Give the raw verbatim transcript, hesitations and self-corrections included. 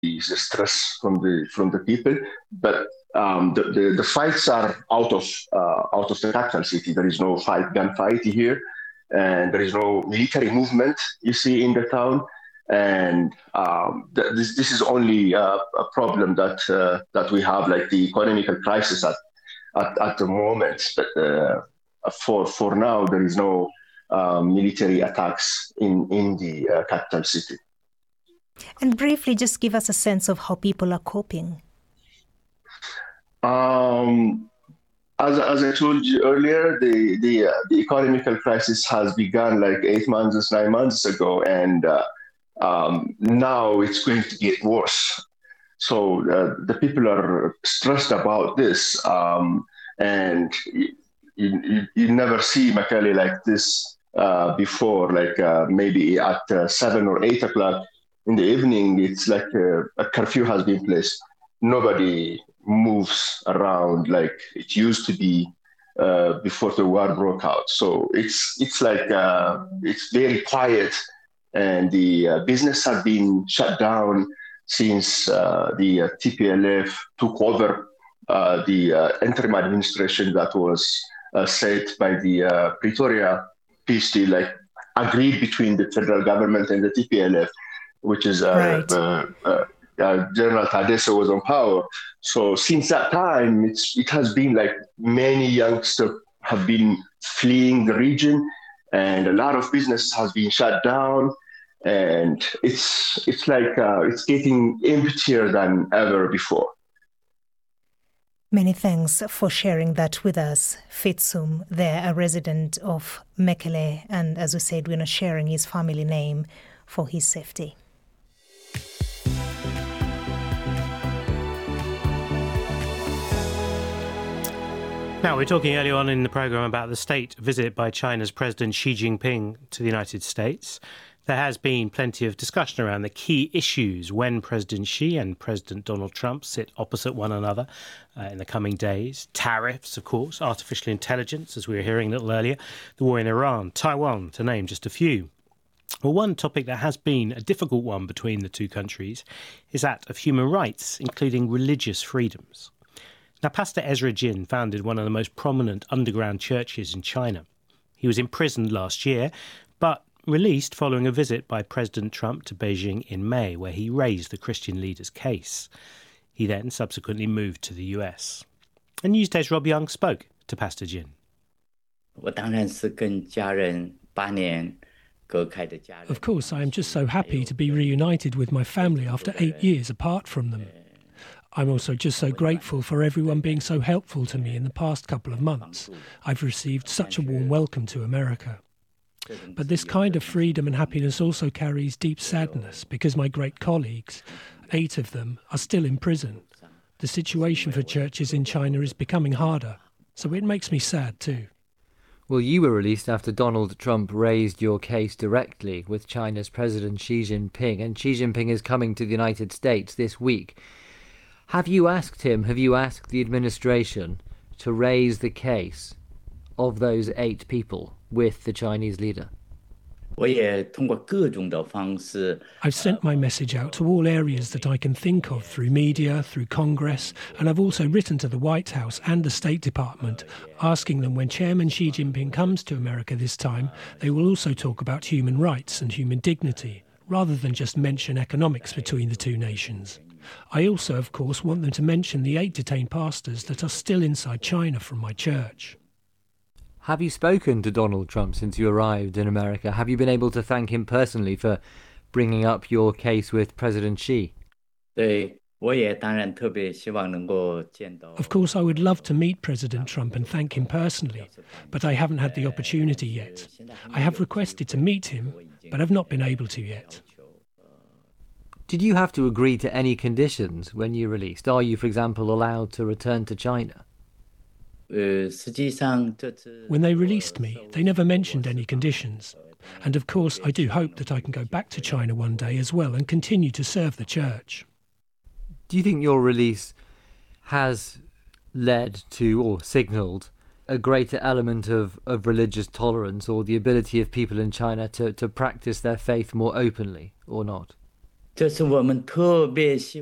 the stress from the from the people. But um, the, the the fights are out of uh, out of the capital city. There is no fight gunfight here, and there is no military movement you see in the town. And um, th- this this is only uh, a problem that uh, that we have, like the economical crisis at at, at the moment. But uh, for for now, there is no uh, military attacks in in the uh, capital city. And briefly, just give us a sense of how people are coping. Um, as, as I told you earlier, the the, uh, the economical crisis has begun like eight months, nine months ago, and uh, um, now it's going to get worse. So uh, the people are stressed about this, um, and you, you, you never see Mekelle like this uh, before. Like uh, maybe at uh, seven or eight o'clock in the evening, it's like a, a curfew has been placed. Nobody moves around like it used to be uh, before the war broke out. So it's it's like uh, it's very quiet, and the uh, business have been shut down since uh, the uh, T P L F took over uh, the uh, interim administration that was uh, set by the uh, Pretoria peace deal, like agreed between the federal government and the T P L F, which is uh, right. uh, uh, uh, General Tadesse was on power. So since that time, it's it has been like many youngsters have been fleeing the region, and a lot of business has been shut down. And it's it's like uh, it's getting emptier than ever before. Many thanks for sharing that with us, Fitsum. There, a resident of Mekelle, and as we said, we're not sharing his family name for his safety. Now, we were talking earlier on in the programme about the state visit by China's President Xi Jinping to the United States. There has been plenty of discussion around the key issues when President Xi and President Donald Trump sit opposite one another uh, in the coming days. Tariffs, of course, artificial intelligence, as we were hearing a little earlier, the war in Iran, Taiwan, to name just a few. Well, one topic that has been a difficult one between the two countries is that of human rights, including religious freedoms. Now, Pastor Ezra Jin founded one of the most prominent underground churches in China. He was imprisoned last year, but released following a visit by President Trump to Beijing in May, where he raised the Christian leader's case. He then subsequently moved to the U S. And Newsday's Rob Young spoke to Pastor Jin. Of course, I am just so happy to be reunited with my family after eight years apart from them. I'm also just so grateful for everyone being so helpful to me in the past couple of months. I've received such a warm welcome to America. But this kind of freedom and happiness also carries deep sadness because my great colleagues, eight of them, are still in prison. The situation for churches in China is becoming harder, so it makes me sad too. Well, you were released after Donald Trump raised your case directly with China's President Xi Jinping, and Xi Jinping is coming to the United States this week. Have you asked him, have you asked the administration to raise the case of those eight people with the Chinese leader? I've sent my message out to all areas that I can think of through media, through Congress, and I've also written to the White House and the State Department, asking them when Chairman Xi Jinping comes to America this time, they will also talk about human rights and human dignity, rather than just mention economics between the two nations. I also, of course, want them to mention the eight detained pastors that are still inside China from my church. Have you spoken to Donald Trump since you arrived in America? Have you been able to thank him personally for bringing up your case with President Xi? Of course, I would love to meet President Trump and thank him personally, but I haven't had the opportunity yet. I have requested to meet him, but I've not been able to yet. Did you have to agree to any conditions when you released? Are you, for example, allowed to return to China? When they released me, they never mentioned any conditions. And of course, I do hope that I can go back to China one day as well and continue to serve the church. Do you think your release has led to or signalled a greater element of, of religious tolerance or the ability of people in China to, to practice their faith more openly or not? 这是我们特别希